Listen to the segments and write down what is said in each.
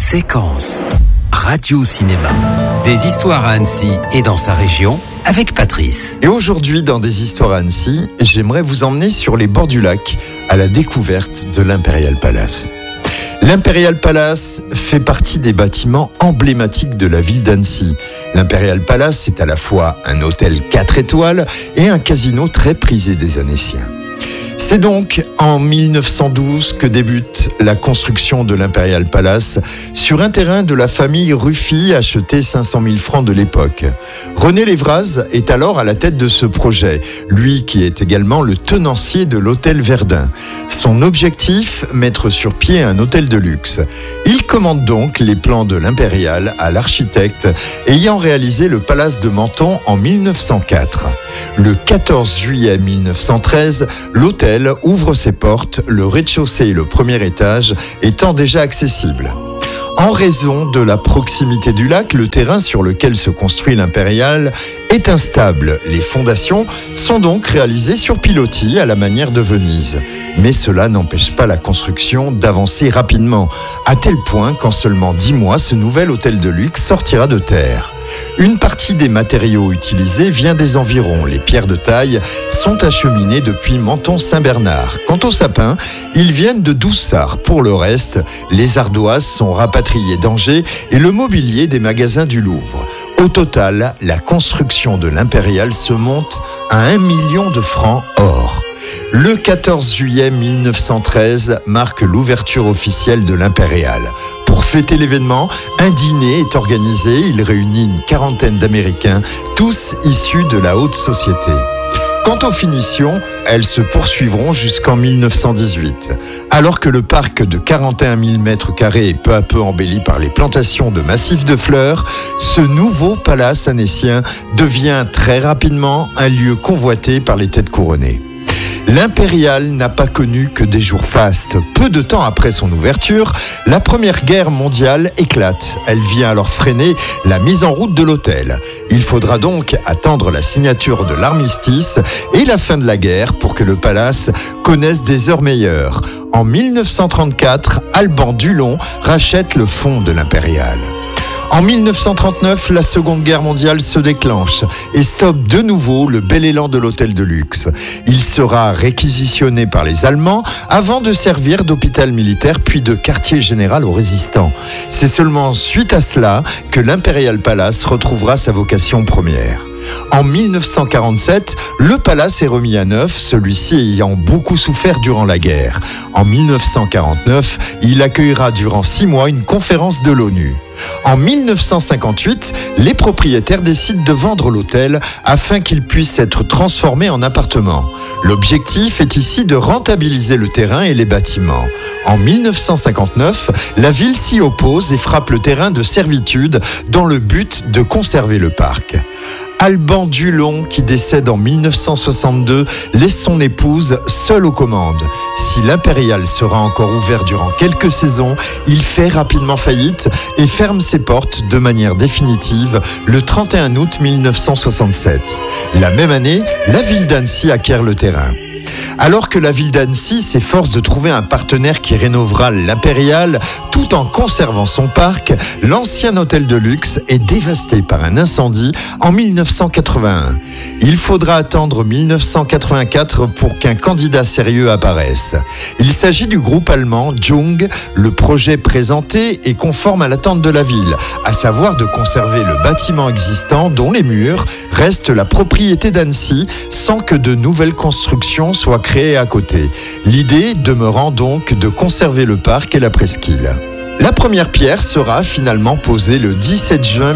Séquence Radio-Cinéma. Des histoires à Annecy et dans sa région avec Patrice. Et aujourd'hui, dans Des histoires à Annecy, j'aimerais vous emmener sur les bords du lac à la découverte de l'Imperial Palace. L'Imperial Palace fait partie des bâtiments emblématiques de la ville d'Annecy. L'Imperial Palace est à la fois un hôtel 4 étoiles et un casino très prisé des Annéciens. C'est donc en 1912 que débute la construction de l'Imperial Palace sur un terrain de la famille Ruffi acheté 500 000 francs de l'époque. René Lévraz est alors à la tête de ce projet, lui qui est également le tenancier de l'hôtel Verdun. Son objectif, mettre sur pied un hôtel de luxe. Il commande donc les plans de l'Imperial à l'architecte ayant réalisé le palace de Menton en 1904. Le 14 juillet 1913, l'hôtel ouvre ses portes, le rez-de-chaussée et le premier étage étant déjà accessibles. En raison de la proximité du lac, le terrain sur lequel se construit l'Imperial est instable. Les fondations sont donc réalisées sur pilotis à la manière de Venise. Mais cela n'empêche pas la construction d'avancer rapidement, à tel point qu'en seulement 10 mois, ce nouvel hôtel de luxe sortira de terre. Une partie des matériaux utilisés vient des environs. Les pierres de taille sont acheminées depuis Menton-Saint-Bernard. Quant aux sapins, ils viennent de Doussard. Pour le reste, les ardoises sont rapatriées d'Angers et le mobilier des magasins du Louvre. Au total, la construction de l'Imperial se monte à 1 million de francs or. Le 14 juillet 1913 marque l'ouverture officielle de l'Imperial. Pour fêter l'événement, un dîner est organisé. Il réunit une quarantaine d'Américains, tous issus de la haute société. Quant aux finitions, elles se poursuivront jusqu'en 1918. Alors que le parc de 41 000 m² est peu à peu embelli par les plantations de massifs de fleurs, ce nouveau palace annécien devient très rapidement un lieu convoité par les têtes couronnées. L'Imperial n'a pas connu que des jours fastes. Peu de temps après son ouverture, la Première Guerre mondiale éclate. Elle vient alors freiner la mise en route de l'hôtel. Il faudra donc attendre la signature de l'armistice et la fin de la guerre pour que le palace connaisse des heures meilleures. En 1934, Alban Dulon rachète le fonds de l'Imperial. En 1939, la Seconde Guerre mondiale se déclenche et stoppe de nouveau le bel élan de l'hôtel de luxe. Il sera réquisitionné par les Allemands avant de servir d'hôpital militaire puis de quartier général aux résistants. C'est seulement suite à cela que l'Imperial Palace retrouvera sa vocation première. En 1947, le palace est remis à neuf, celui-ci ayant beaucoup souffert durant la guerre. En 1949, il accueillera durant 6 mois une conférence de l'ONU. En 1958, les propriétaires décident de vendre l'hôtel afin qu'il puisse être transformé en appartement. L'objectif est ici de rentabiliser le terrain et les bâtiments. En 1959, la ville s'y oppose et frappe le terrain de servitude dans le but de conserver le parc. Alban Dulon, qui décède en 1962, laisse son épouse seule aux commandes. Si l'Imperial sera encore ouvert durant quelques saisons, il fait rapidement faillite et ferme ses portes de manière définitive le 31 août 1967. La même année, la ville d'Annecy acquiert le terrain. Alors que la ville d'Annecy s'efforce de trouver un partenaire qui rénovera l'Imperial tout en conservant son parc, l'ancien hôtel de luxe est dévasté par un incendie en 1981. Il faudra attendre 1984 pour qu'un candidat sérieux apparaisse. Il s'agit du groupe allemand Jung. Le projet présenté est conforme à l'attente de la ville, à savoir de conserver le bâtiment existant dont les murs restent la propriété d'Annecy sans que de nouvelles constructions soient créées à côté. L'idée demeurant donc de conserver le parc et la presqu'île. La première pierre sera finalement posée le 17 juin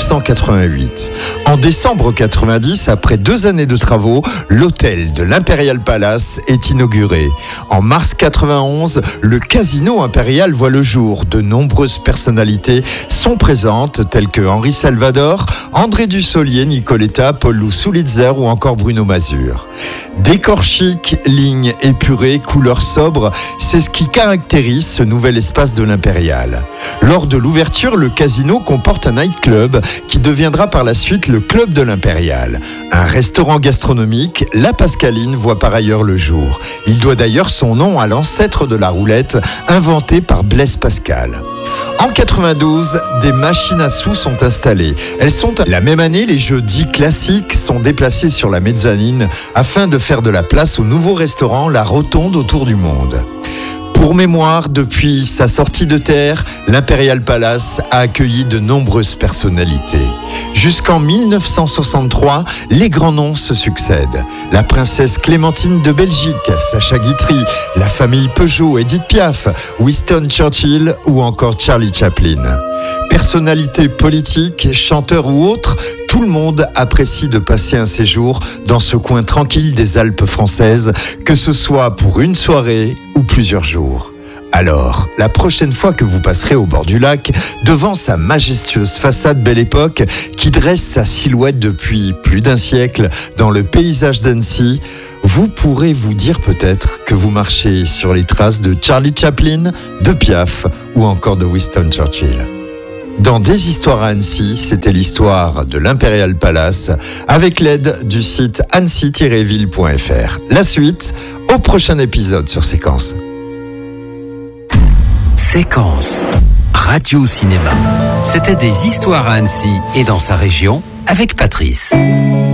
1988. En décembre 90, après 2 années de travaux, l'hôtel de l'Imperial Palace est inauguré. En mars 91, le casino Imperial voit le jour. De nombreuses personnalités sont présentes, telles que Henri Salvador, André Dussolier, Nicoletta, Paul Sulitzer ou encore Bruno Mazur. Décor chic, lignes épurées, couleurs sobres, c'est ce qui caractérise ce nouvel espace de l'Imperial. Lors de l'ouverture, le casino comporte un nightclub qui deviendra par la suite le club de l'Imperial. Un restaurant gastronomique, La Pascaline, voit par ailleurs le jour. Il doit d'ailleurs son nom à l'ancêtre de la roulette, inventée par Blaise Pascal. En 92, des machines à sous sont installées. Elles sont la même année, les jeux dits classiques sont déplacés sur la mezzanine afin de faire de la place au nouveau restaurant La Rotonde autour du monde. Pour mémoire, depuis sa sortie de terre, l'Imperial Palace a accueilli de nombreuses personnalités. Jusqu'en 1963, les grands noms se succèdent. La princesse Clémentine de Belgique, Sacha Guitry, la famille Peugeot, Edith Piaf, Winston Churchill ou encore Charlie Chaplin. Personnalités politiques, chanteurs ou autres, tout le monde apprécie de passer un séjour dans ce coin tranquille des Alpes françaises, que ce soit pour une soirée ou plusieurs jours. Alors, la prochaine fois que vous passerez au bord du lac, devant sa majestueuse façade Belle Époque, qui dresse sa silhouette depuis plus d'un siècle dans le paysage d'Annecy, vous pourrez vous dire peut-être que vous marchez sur les traces de Charlie Chaplin, de Piaf ou encore de Winston Churchill. Dans Des histoires à Annecy, c'était l'histoire de l'Imperial Palace avec l'aide du site annecy-ville.fr. La suite au prochain épisode sur Séquence. Séquence Radio Cinéma. C'était Des histoires à Annecy et dans sa région avec Patrice.